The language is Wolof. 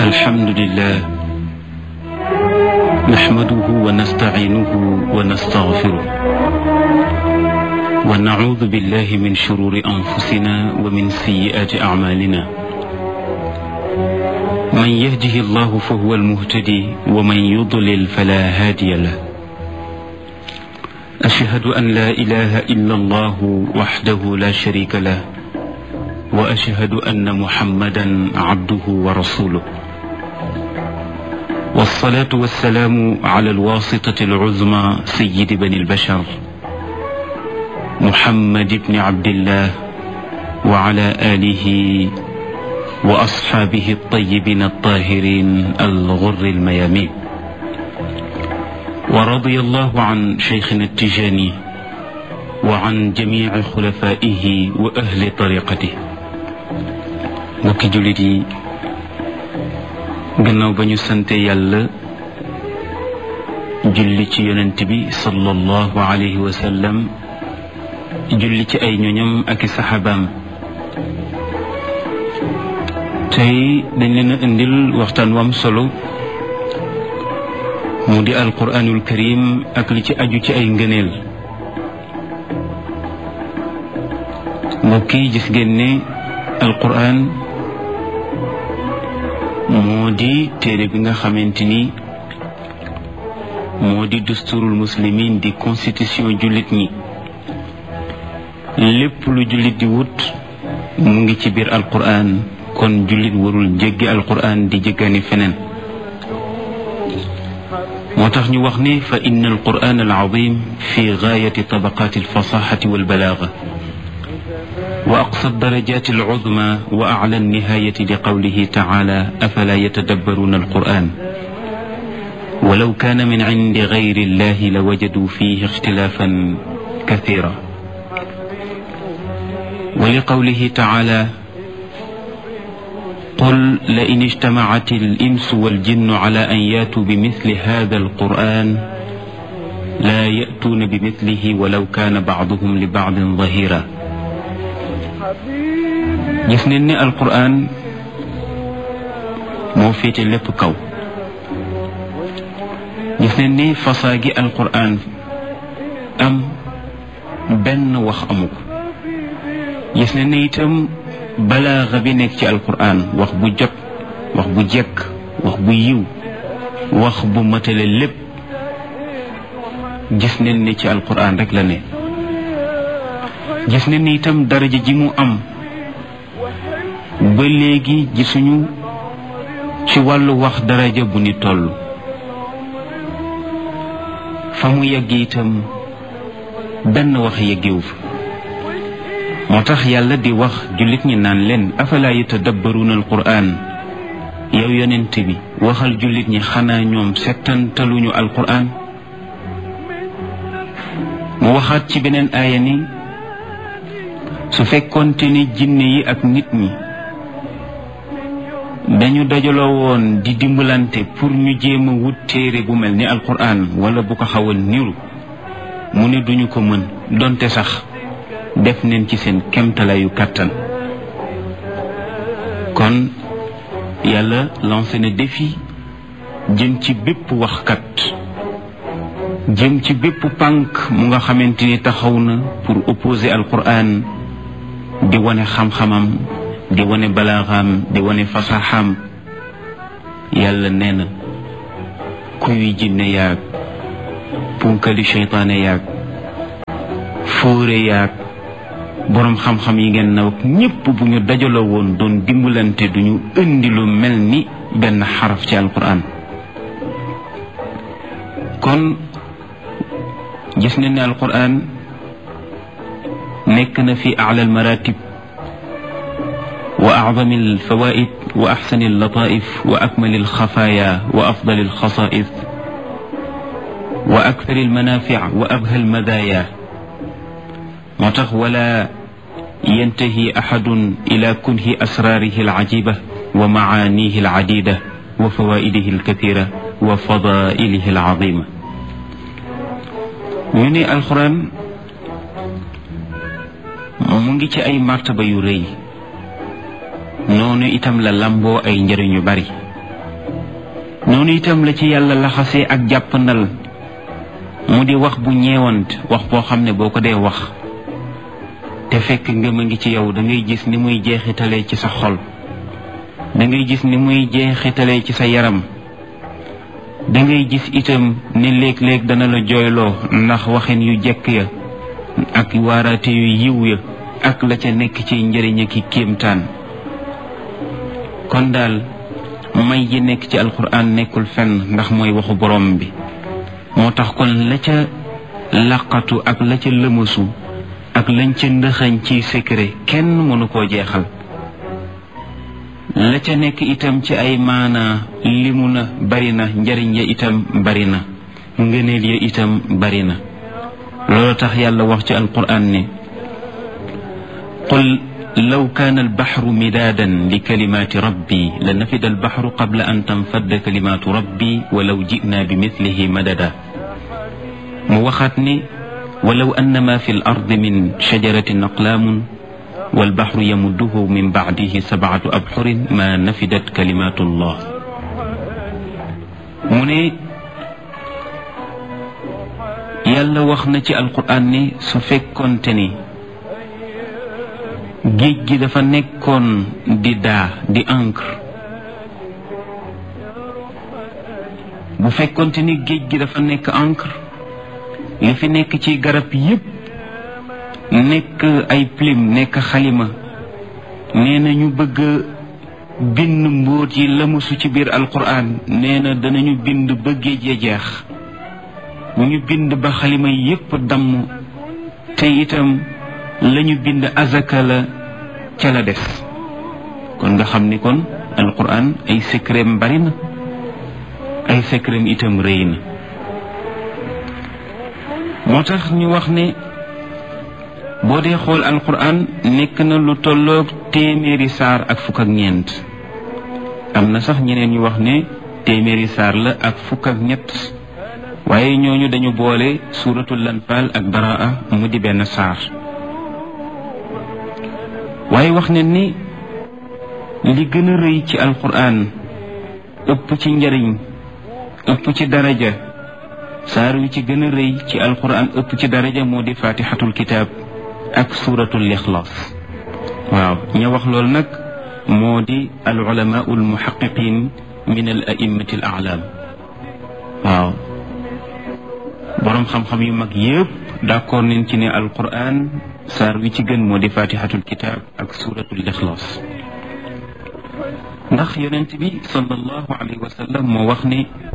الحمد لله نحمده ونستعينه ونستغفره ونعوذ بالله من شرور أنفسنا ومن سيئات أعمالنا من يهده الله فهو المهتدي ومن يضلل فلا هادي له أشهد أن لا إله إلا الله وحده لا شريك له وأشهد أن محمدا عبده ورسوله والصلاة والسلام على الواسطة العظمى سيد بني البشر محمد بن عبد الله وعلى آله وأصحابه الطيبين الطاهرين الغر الميامين ورضي الله عن شيخنا التجاني وعن جميع خلفائه وأهل طريقته mbokki jullit yi gannaaw ba ñu sante yàlla julli ci yonent bi sallallahu alayhi wa sallam julli ci ay ñoñam ak i saxaabaam tey dañ leen a indil waxtaan wu am solo mu di alquraanul karim ak li ci aju ci ay ngëneel mbokk yi gis ngeen ne alquraan moo di téere bi nga xamante ni moo di dusturul muslimin di constitution jullit ñi lépp lu jullit di wut mu ngi ci biir alquran kon jullit warul jéggi alquran di jéggaani feneen moo tax ñu wax ni fa inna alquran alazim fi gaayati tabaqaati alfasaxati walbalaaga وأقصى الدرجات العظمى وأعلى النهاية لقوله تعالى أفلا يتدبرون القرآن ولو كان من عند غير الله لوجدوا فيه اختلافا كثيرا ولقوله تعالى قل لئن اجتمعت الإنس والجن على أن ياتوا بمثل هذا القرآن لا يأتون بمثله ولو كان بعضهم لبعض ظهيرا gis nañ ne alquran moo féete lépp kaw gis nañ ne fasaa gi alquran am benn wax amu ko gis nañ ne itam balaaxa bi nekk ci alquran wax bu jot wax bu jekk wax bu yiw wax bu matale lépp gis nañ ne ci alquran rek la ne gis nañ ne itam daraja ji mu am ba léegi gisuñu ci wàllu wax daraja bu ni toll fa mu yegg itam benn wax yeggewu fa moo tax yàlla di wax jullit ñi naan leen afala yatadabbaruuna alquran yow yonent bi waxal jullit ñi xanaa ñoom settantaluñu alquran mu waxaat ci beneen aaya ni su fekkoonte ni jinne yi ak nit ñi dañu dajaloo woon di dimbalante pour ñu jéem a wut téere bu mel ni alquran wala bu ko xaw a niru mu ne duñu ko mën donte sax def neen ci seen kemtalaayu kàttan kon yàlla lancé na défi jëm ci bépp waxkat jëm ci bépp pànk mu nga xamante ni taxaw na pour opposer alquran di wane xam-xamam di wane balaaxam di wane fasaxam yàlla nee na kuy jinne yaag punkali seytaane yaag fóore yaag boroom xam-xam yi ngeen naw ñépp bu ñu dajaloo woon doon dimbalante duñu indi lu mel ni benn xaraf ci alquran kon gis nañ ne alquran nekk na fi a'la al-maratib wa a'zami al-fawaid wa ahsani al-lataif wa akmali al-xafaaya wa afdali al-xasaa'is wa akthari al-manaafi' wa abha al-madaaya moo tax wala yantahi ahadun ila kunhi asraarihi al-ajiba wa macaanihi al-cadiida wa fawaa'idihi al-kathiira wa fadaa'ilihi al-caziima ñu ne alxuraan mu ngi ci ay martaba yu rëy noonu itam la lamboo ay njëriñ yu bari noonu itam la ci yàlla laxasee ak jàppandal mu di wax bu ñeewant wax boo xam ne boo ko dee wax te fekk ngëm a ngi ci yow da ngay gis ni muy jeexitalee ci sa xol da ngay gis ni muy jeexitalee ci sa yaram da ngay gis itam ni léeg-léeg dana la jooyloo ndax waxin yu jekk ya ak waaraate yu yiw ya ak la ca nekk ci njëriñ ak kéemtaan. kon daal may yi nekk ci alquran nekkul fenn ndax mooy waxu borom bi moo tax kon la ca laqatu ak la ca lëmasu ak lañ ca ndëxañ ci secret kenn mënu koo jeexal. la ca nekk itam ci ay maana limu na bari na, njariñ ya itam bari na, ngëneel ya itam bari na. loolu tax yàlla wax ci alquran ne qul law kaana albaxru midaadan li kalimaati rabbi la nafida albaxru qabla an tanfadda kalimaatu rabbi walaw jinaa bi mislihi madada. mu waxaat ne walaw annama fi l ardi min shajaratin aqlaamun walbaxru yamudduhu min bacdihi sabcatu abxurin ma nafidat kalimaatu llah. mu ne yàlla wax na ci alquran ne su fekkoonte ni géej gi dafa nekkoon di encre, bu fekkoonte ni géej gi dafa nekk encre, li fi nekk ci garab yépp nekk ay plume nekk xalima, nee na ñu bëgg bind mbóot yi lamusu ci biir alquran, nee na danañu bind ba géej ya jeex, ñu bind ba xalima yépp damm, te itam lañu bind azaka la ca la des. kon nga xam ni kon alquran ay secret bari na, ay secret itam rëy na. moo tax ñu wax ne boo dee xool alquran nekk na lu tolloog téeméeri saar ak fukk ak ñeent. am na sax ñeneen ñu wax ne téeméeri saar la ak fukk ak ñett, waaye ñooñu dañu boole suuratul anfaal ak baraa mu di benn saar. waaye wax ne ni li gën a rëy ci alquran ëpp ci njariñ ëpp ci daraja, saar wi ci gën a rëy ci alquran ëpp ci daraja moo di fatihatul kitaab ak suuratul ixlaas. waaw ña wax loolu nag moo di al ulamaa al muhaqiqin min al a'immati al a'lam. waaw boroom xam-xam yu mag yépp d'accord nañ ci ne alquran saar wi ci gën moo di fatihatul kitaab ak suuratul ixlaas. ndax yonent bi sallallahu alayhi wa sallam moo wax ne